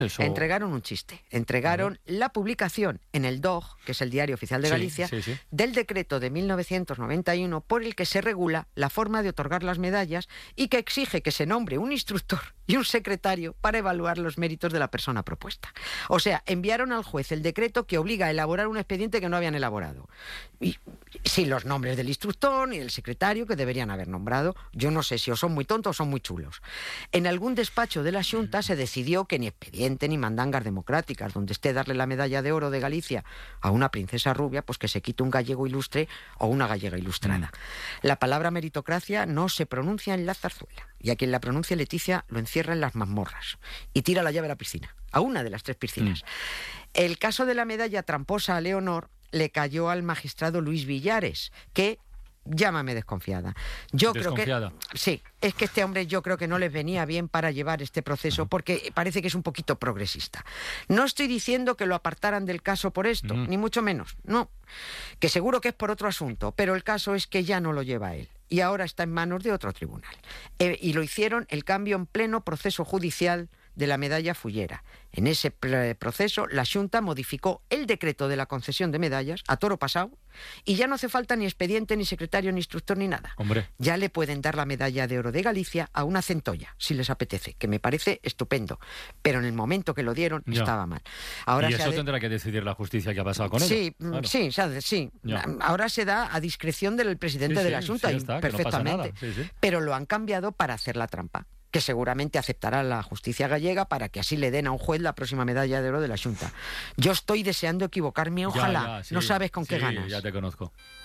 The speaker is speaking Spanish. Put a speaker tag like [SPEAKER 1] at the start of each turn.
[SPEAKER 1] Eso...
[SPEAKER 2] Entregaron un chiste. Entregaron la publicación en el DOG, que es el Diario Oficial de Galicia, del decreto de 1991 por el que se regula la forma de otorgar las medallas y que exige que se nombre un instructor y un secretario para evaluar los méritos de la persona propuesta. O sea, enviaron al juez el decreto que obliga a elaborar un expediente que no habían elaborado. Y sin los nombres del instructor ni del secretario que deberían haber nombrado. Yo no sé si o son muy tontos o son muy chulos. En algún despacho de la Xunta se decidió que ni expediente ni mandangas democráticas, donde esté darle la medalla de oro de Galicia a una princesa rubia, pues que se quite un gallego ilustre o una gallega ilustrada. La palabra meritocracia no se pronuncia en la zarzuela, y a quien la pronuncia Leticia lo encierra en las mazmorras y tira la llave a la piscina, a una de las 3 piscinas. El caso de la medalla tramposa a Leonor le cayó al magistrado Luis Villares, que... Llámame desconfiada.
[SPEAKER 1] ¿Desconfiada?
[SPEAKER 2] Creo que sí, es que este hombre yo creo que no les venía bien para llevar este proceso porque parece que es un poquito progresista. No estoy diciendo que lo apartaran del caso por esto, ni mucho menos, no. Que seguro que es por otro asunto, pero el caso es que ya no lo lleva él y ahora está en manos de otro tribunal. Y lo hicieron el cambio en pleno proceso judicial de la medalla Fullera. En ese proceso, la Xunta modificó el decreto de la concesión de medallas a toro pasado y ya no hace falta ni expediente, ni secretario, ni instructor, ni nada.
[SPEAKER 1] Hombre.
[SPEAKER 2] Ya le pueden dar la medalla de oro de Galicia a una centolla, si les apetece, que me parece estupendo. Pero en el momento que lo dieron, estaba mal. Ahora
[SPEAKER 1] y eso tendrá que decidir la justicia qué ha pasado con
[SPEAKER 2] sí,
[SPEAKER 1] ella. Claro.
[SPEAKER 2] Sí. Ahora se da a discreción del presidente de la Xunta, perfectamente. Pero lo han cambiado para hacer la trampa, que seguramente aceptará la justicia gallega para que así le den a un juez la próxima medalla de oro de la Xunta. Yo estoy deseando equivocarme, ojalá. No sabes con qué ganas.
[SPEAKER 1] Ya te conozco.